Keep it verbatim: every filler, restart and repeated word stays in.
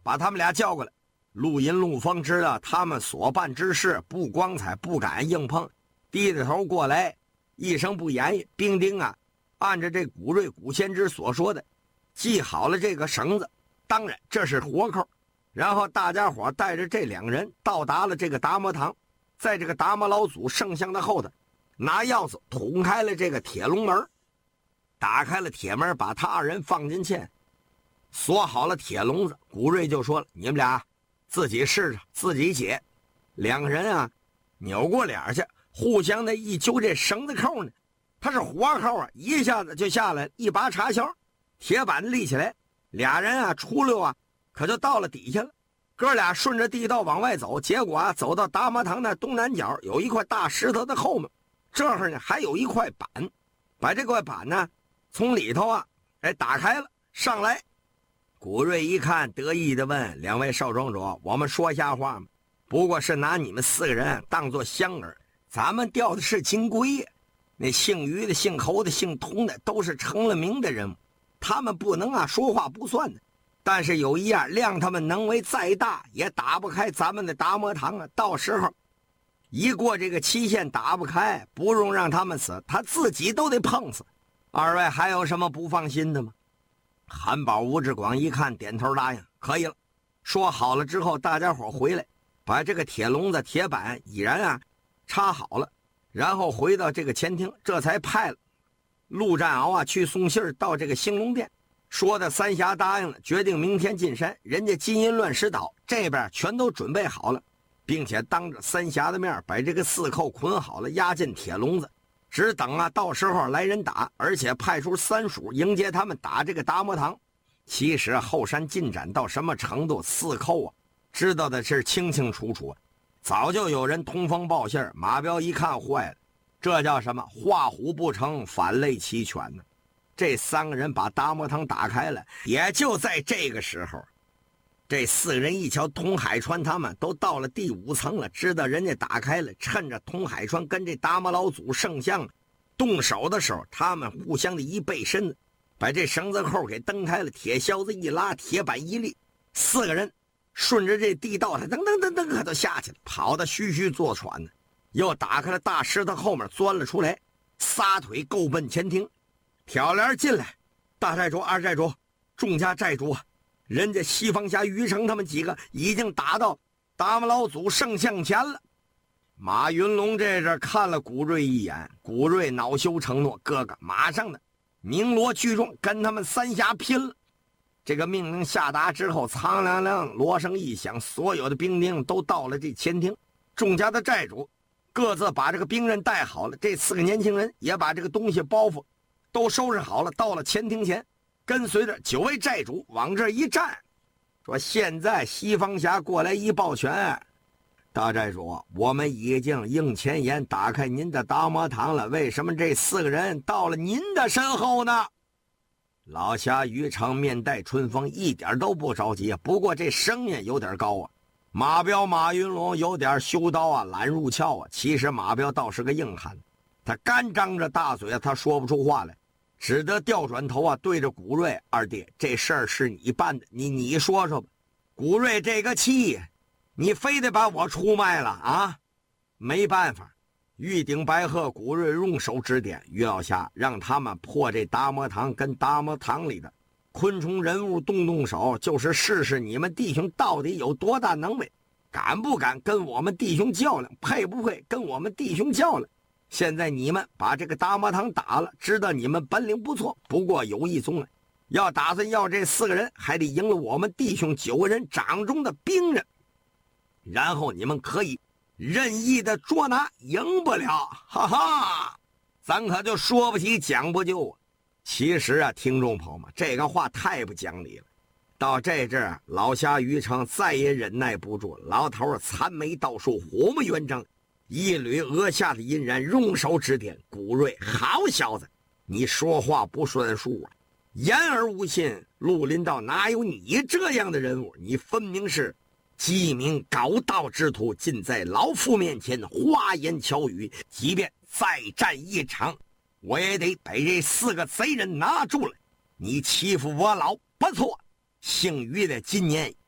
把他们俩叫过来。陆银、陆丰知道他们所办之事不光彩，不敢硬碰，低着头过来，一声不言语。兵丁啊，按着这古瑞古先知所说的，系好了这个绳子，当然这是活扣。然后大家伙带着这两人到达了这个达摩堂，在这个达摩老祖圣像的后头，拿钥匙捅开了这个铁笼门，打开了铁门，把他二人放进去，锁好了铁笼子。古瑞就说了：“你们俩自己试着，自己解。”两个人啊，扭过脸去，互相的一揪这绳子扣呢，它是活扣啊，一下子就下来，一拔插销，铁板立起来，俩人啊出溜啊，可就到了底下了。哥俩顺着地道往外走，结果啊，走到达摩堂的东南角有一块大石头的后面，这儿呢还有一块板，把这块板呢从里头啊，哎打开了上来。古瑞一看，得意地问：“两位少庄主，我们说瞎话吗？不过是拿你们四个人当作香饵，咱们钓的是金龟呀。那姓于的、姓侯的、姓童的都是成了名的人物，他们不能啊说话不算的。但是有一样，量他们能为再大，也打不开咱们的达摩堂啊。到时候一过这个期限打不开，不用让他们死，他自己都得碰死。二位还有什么不放心的吗？”韩宝、吴志广一看，点头答应：“可以了。”说好了之后，大家伙回来，把这个铁笼子、铁板已然啊插好了，然后回到这个前厅，这才派了陆占鳌啊去送信到这个兴隆殿，说的三峡答应了，决定明天进山。人家金银乱石岛这边全都准备好了，并且当着三峡的面把这个四扣捆好了，压进铁笼子，只等啊到时候来人打，而且派出三署迎接他们打这个达摩堂。其实后山进展到什么程度，四扣啊知道的是清清楚楚，早就有人通风报信。马彪一看坏了，这叫什么？画虎不成反类齐全呢。这三个人把达摩堂打开了，也就在这个时候，这四个人一瞧通海川他们都到了第五层了，知道人家打开了，趁着通海川跟这达摩老祖圣像动手的时候，他们互相的一背身子，把这绳子扣给蹬开了，铁销子一拉，铁板一立，四个人顺着这地道，他噔噔噔噔可都下去了，跑得虚虚坐喘呢。又打开了大石头后面钻了出来，撒腿够奔前厅。挑帘进来：“大寨主、二寨主、众家寨主，人家西方侠于成他们几个已经打到达摩老祖圣像前了。”马云龙这阵看了古瑞一眼，古瑞恼羞成怒：“哥哥，马上的鸣锣聚众，跟他们三峡拼了！”这个命令下达之后，苍凉凉锣声一响，所有的兵丁都到了这前厅。众家的寨主各自把这个兵刃带好了，这四个年轻人也把这个东西包袱都收拾好了，到了前厅前，跟随着九位寨主往这一站，说：“现在西方侠过来一抱拳，大寨主，我们已经应前言打开您的达摩堂了，为什么这四个人到了您的身后呢？”老侠于成面带春风，一点都不着急，不过这声音有点高啊。马彪、马云龙有点修刀啊，懒入鞘啊。其实马彪倒是个硬汉，他干张着大嘴，他说不出话来，只得调转头啊，对着古瑞：“二弟，这事儿是你办的，你你说说吧。”古瑞这个气，你非得把我出卖了啊？没办法，玉鼎白鹤古瑞用手指点于老侠，让他们破这达摩堂跟达摩堂里的昆虫人物动动手，就是试试你们弟兄到底有多大能耐，敢不敢跟我们弟兄较量，配不配跟我们弟兄较量。现在你们把这个达摩堂打了，知道你们本领不错，不过有一宗啊，要打算要这四个人，还得赢了我们弟兄九个人掌中的兵刃，然后你们可以任意的捉拿，赢不了，哈哈，咱可就说不起讲不就啊。其实啊，听众朋友们，这个话太不讲理了。到这阵儿，老侠于成再也忍耐不住，老头残眉倒竖，虎目圆睁，一缕额下的阴然，用手指点古瑞：“好小子，你说话不算数啊，言而无信。绿林道哪有你这样的人物？你分明是机敏高道之徒，尽在老夫面前花言巧语，即便再战一场，我也得把这四个贼人拿住了。你欺负我老不错，姓于的今年